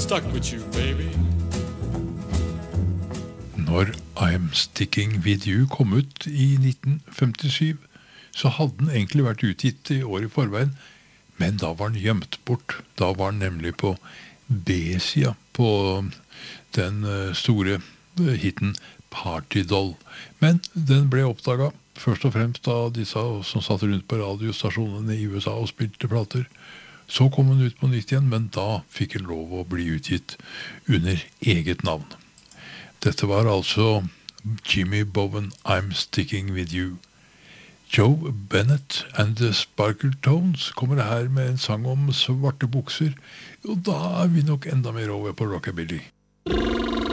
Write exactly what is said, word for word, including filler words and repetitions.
stuck with you, baby. Når I'm Sticking With You kom ut i nitten femtisju, så hadde den egentlig vært utgitt i år i forveien, men da var den gjemt bort. Da var den nemlig på B-sida på den store hitten Party Doll. Men den ble oppdaget først og fremst av disse som satt rundt på radiostasjonene i U S A og spilte plater. Så kom den ut på nytt igjen, men da fikk den lov å bli utgitt under eget navn. Dette var altså Jimmy Bowen, I'm Sticking With You. Joe Bennett and the Sparkle Tones kommer her med en sang om svarte bukser, og da er vi nok enda mer over på rockabilly.